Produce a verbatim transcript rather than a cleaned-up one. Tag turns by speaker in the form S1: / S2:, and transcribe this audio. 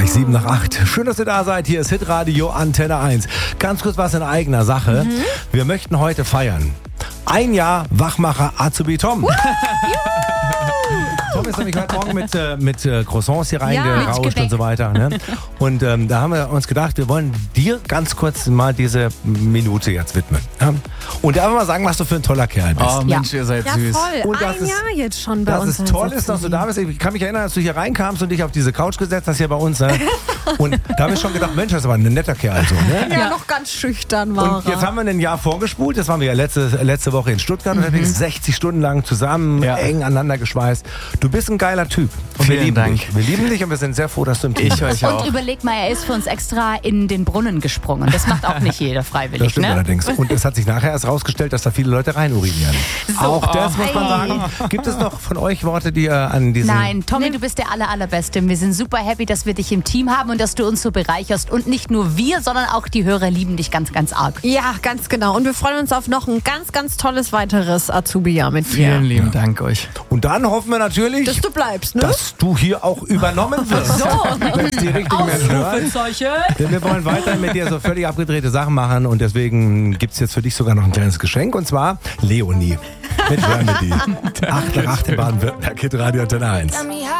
S1: Gleich sieben nach acht. Schön, dass ihr da seid. Hier ist Hitradio Antenne eins. Ganz kurz was in eigener Sache. Mhm. Wir möchten heute feiern. Ein Jahr Wachmacher Azubi Tom. Tom ist nämlich heute Morgen mit, äh, mit äh, Croissants hier reingerauscht
S2: ja,
S1: und so weiter. Ne? Und ähm, da haben wir uns gedacht, wir wollen dir ganz kurz mal diese Minute jetzt widmen. Ja? Und einfach mal sagen, was du für ein toller Kerl bist.
S3: Oh Mensch,
S2: ja.
S3: ihr seid
S2: ja,
S3: süß.
S2: Voll.
S1: Und das
S2: ein
S1: ist,
S2: Jahr jetzt schon bei
S1: dass
S2: uns.
S1: es toll ist, dass du da bist. Ich kann mich erinnern, als du hier reinkamst und dich auf diese Couch gesetzt hast hier bei uns. Ne? Und da habe ich schon gedacht, Mensch, das ist aber ein netter Kerl. So, ne?
S2: Ja, ja, noch ganz schüchtern war
S1: Und jetzt haben wir ein Jahr vorgespult. Das waren wir ja letzte, letzte Woche in Stuttgart. Mhm. Und sechzig Stunden lang zusammen, ja. eng aneinander geschweißt. Du bist ein geiler Typ. Und wir lieben
S3: Dank.
S1: dich. Wir lieben dich und wir sind sehr froh, dass du im Team bist.
S3: Ich euch auch.
S4: Und überleg mal, er ist für uns extra in den Brunnen gesprungen. Das macht auch nicht jeder freiwillig.
S1: Das stimmt
S4: ne?
S1: allerdings. Und es hat sich nachher erst rausgestellt, dass da viele Leute reinurinieren.
S4: So.
S1: Auch das muss man
S4: Hey.
S1: sagen. Gibt es noch von euch Worte, die ihr an diesen...
S4: Nein, Tommy, du bist der aller, allerbeste. Wir sind super happy, dass wir dich im Team haben und dass du uns so bereicherst. Und nicht nur wir, sondern auch die Hörer lieben dich ganz, ganz arg.
S2: Ja, ganz genau. Und wir freuen uns auf noch ein ganz, ganz tolles weiteres Azubi-Jahr mit dir.
S3: Vielen lieben ja. Dank euch.
S1: Und dann hoffen wir natürlich,
S2: dass du bleibst, ne?
S1: dass du hier auch übernommen wirst.
S4: So.
S1: Wenn es die richtigen Menschen hören. Denn wir wollen weiterhin mit dir so völlig abgedrehte Sachen machen und deswegen gibt es jetzt für dich sogar noch ein kleines Geschenk und zwar Leonie mit Remedy. acht nach acht in Baden-Württemberg, Hitradio Antenne eins.